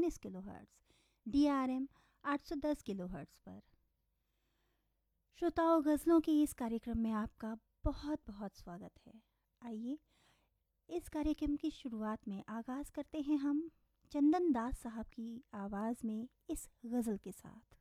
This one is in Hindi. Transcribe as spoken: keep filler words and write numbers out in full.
उन्नीस किलोहर्ट्ज़, डी आर एम आठ सौ दस किलोहर्ट्ज़ पर। श्रोताओं, गज़लों के इस कार्यक्रम में आपका बहुत बहुत स्वागत है। आइए इस कार्यक्रम की शुरुआत में आगाज़ करते हैं हम चंदन दास साहब की आवाज़ में इस गज़ल के साथ।